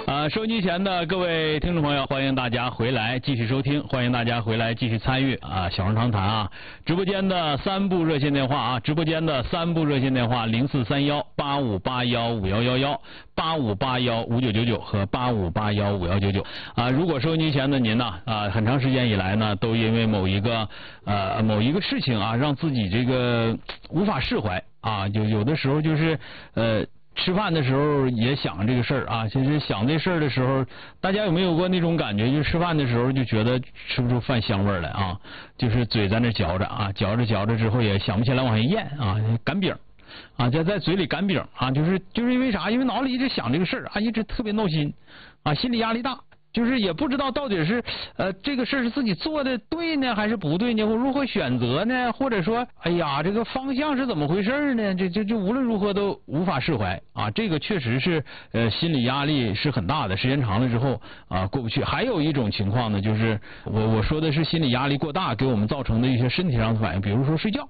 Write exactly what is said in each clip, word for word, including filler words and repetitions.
啊，收音机前的各位听众朋友，欢迎大家回来继续收听，欢迎大家回来继续参与啊，小声长谈啊，直播间的三部热线电话啊，直播间的三部热线电话零四三幺八五八幺五幺幺幺、八五八幺五九九九和八五八幺五幺九九啊。如果收音机前的您呢啊，很长时间以来呢，都因为某一个呃某一个事情啊，让自己这个无法释怀啊，有有的时候就是呃。吃饭的时候也想这个事儿啊，其实想这事儿的时候，大家有没有过那种感觉？就吃饭的时候就觉得吃不出饭香味来啊，就是嘴在那嚼着啊，嚼着嚼着之后也想不起来往下咽啊，擀饼啊，就在嘴里擀饼啊，就是就是因为啥？因为脑子里一直想这个事儿啊，一直特别闹心啊，心理压力大。就是也不知道到底是呃这个事是自己做的对呢还是不对呢，或如何选择呢，或者说哎呀这个方向是怎么回事呢？这这就无论如何都无法释怀啊！这个确实是呃心理压力是很大的，时间长了之后啊过不去。还有一种情况呢，就是我我说的是心理压力过大给我们造成的一些身体上的反应，比如说睡觉。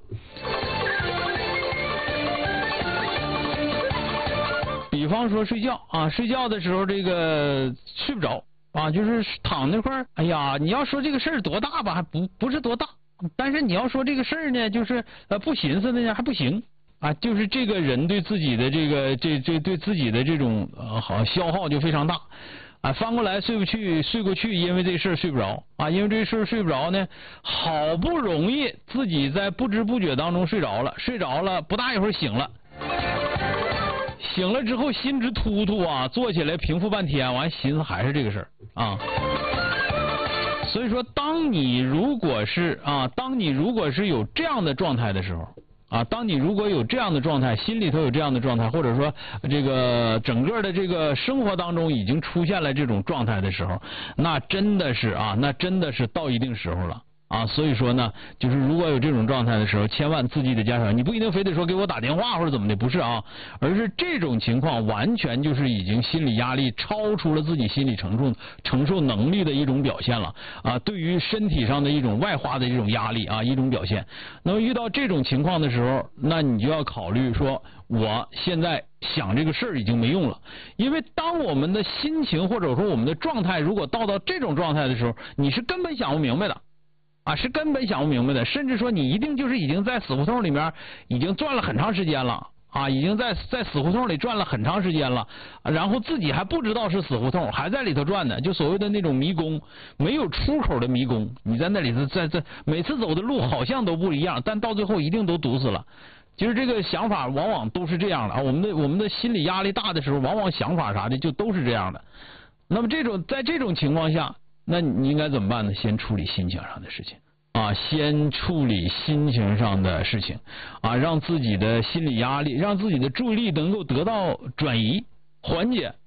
比方说睡觉啊，睡觉的时候这个睡不着。啊，就是躺那块儿，哎呀，你要说这个事儿多大吧，还不不是多大，但是你要说这个事儿呢，就是呃不寻思的呢还不行啊，就是这个人对自己的这个这这对自己的这种呃好消耗就非常大啊，翻过来睡不去，睡过去，因为这事儿睡不着啊，因为这事儿睡不着呢，好不容易自己在不知不觉当中睡着了，睡着了不大一会儿醒了。醒了之后心直突突啊，坐起来平复半天，完寻思还是这个事儿啊。所以说，当你如果是啊，当你如果是有这样的状态的时候啊，当你如果有这样的状态，心里头有这样的状态，或者说这个整个的这个生活当中已经出现了这种状态的时候，那真的是啊，那真的是到一定时候了。啊，所以说呢，就是如果有这种状态的时候，千万自己得加强。你不一定非得说给我打电话或者怎么的，不是啊，而是这种情况完全就是已经心理压力超出了自己心理承受承受能力的一种表现了啊，对于身体上的一种外化的这种压力啊，一种表现。那么遇到这种情况的时候，那你就要考虑说，我现在想这个事儿已经没用了，因为当我们的心情或者说我们的状态如果到到这种状态的时候，你是根本想不明白的。啊，是根本想不明白的，甚至说你一定就是已经在死胡同里面已经转了很长时间了啊，已经在在死胡同里转了很长时间了，然后自己还不知道是死胡同，还在里头转呢，就所谓的那种迷宫，没有出口的迷宫，你在那里头在在每次走的路好像都不一样，但到最后一定都堵死了。其实这个想法往往都是这样的啊，我们的我们的心理压力大的时候，往往想法啥的就都是这样的。那么这种在这种情况下。那你应该怎么办呢？先处理心情上的事情啊，先处理心情上的事情啊，让自己的心理压力，让自己的注意力能够得到转移、缓解